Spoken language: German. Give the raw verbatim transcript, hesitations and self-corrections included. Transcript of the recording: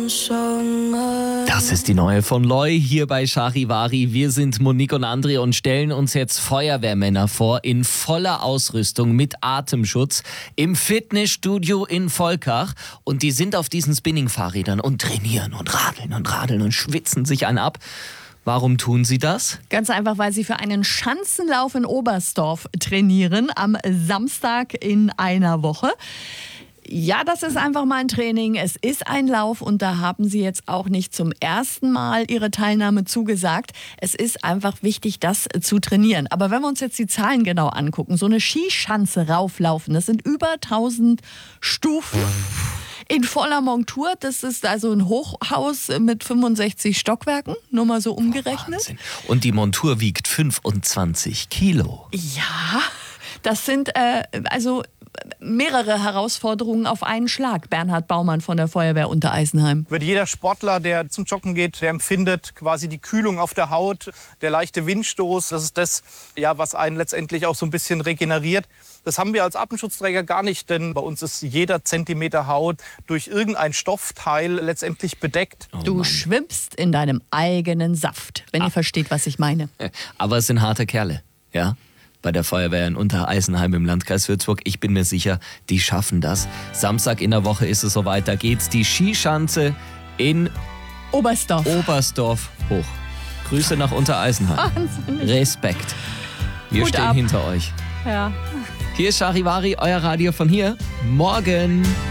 Das ist die neue von Loy hier bei Charivari. Wir sind Monique und André und stellen uns jetzt Feuerwehrmänner vor in voller Ausrüstung mit Atemschutz im Fitnessstudio in Volkach. Und die sind auf diesen Spinning-Fahrrädern und trainieren und radeln und radeln und schwitzen sich einen ab. Warum tun sie das? Ganz einfach, weil sie für einen Schanzenlauf in Oberstdorf trainieren am Samstag in einer Woche. Ja, das ist einfach mal ein Training. Es ist ein Lauf und da haben sie jetzt auch nicht zum ersten Mal ihre Teilnahme zugesagt. Es ist einfach wichtig, das zu trainieren. Aber wenn wir uns jetzt die Zahlen genau angucken, so eine Skischanze rauflaufen, das sind über tausend Stufen. In voller Montur, das ist also ein Hochhaus mit fünfundsechzig Stockwerken, nur mal so umgerechnet. Wahnsinn. Und die Montur wiegt fünfundzwanzig Kilo. Ja, das sind äh, also mehrere Herausforderungen auf einen Schlag. Bernhard Baumann von der Feuerwehr Untereisenheim. Wird jeder Sportler, der zum Joggen geht, der empfindet quasi die Kühlung auf der Haut, der leichte Windstoß. Das ist das, ja, was einen letztendlich auch so ein bisschen regeneriert. Das haben wir als Atemschutzträger gar nicht, denn bei uns ist jeder Zentimeter Haut durch irgendein Stoffteil letztendlich bedeckt. Oh, du Mann. schwimmst in deinem eigenen Saft, wenn ah. ihr versteht, was ich meine. Aber es sind harte Kerle, ja? Bei der Feuerwehr in Untereisenheim im Landkreis Würzburg. Ich bin mir sicher, die schaffen das. Samstag in der Woche ist es soweit. Da geht's die Skischanze in Oberstdorf. Oberstdorf hoch. Grüße nach Untereisenheim. Wahnsinnig. Respekt. Wir Hut stehen ab. hinter euch. Ja. Hier ist Charivari, euer Radio von hier. Morgen.